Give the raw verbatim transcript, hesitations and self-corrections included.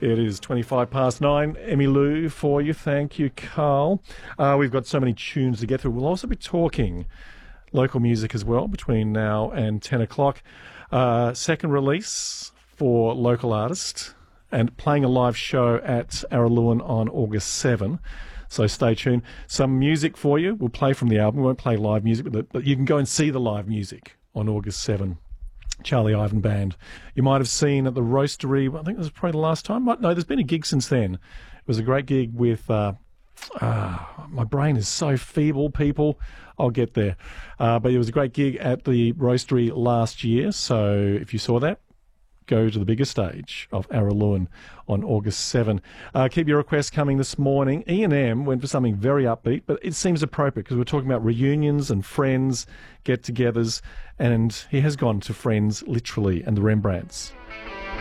It is twenty-five past nine. Emmy Lou for you. Thank you, Carl. Uh, we've got so many tunes to get through. We'll also be talking local music as well between now and ten o'clock. Uh, second release for local artists and playing a live show at Araluen on August seventh. So stay tuned. Some music for you. We'll play from the album. We won't play live music, but, the, but you can go and see the live music on August seventh. Charlie Ivan Band. You might have seen at the Roastery, I think this was probably the last time. No, there's been a gig since then. It was a great gig with, uh, uh, my brain is so feeble, people. I'll get there. Uh, but it was a great gig at the Roastery last year. So if you saw that, go to the bigger stage of Araluen on August seventh. Uh, keep your requests coming this morning. Ian M went for something very upbeat, but it seems appropriate because we're talking about reunions and friends, get-togethers, and he has gone to Friends, literally, and the Rembrandts.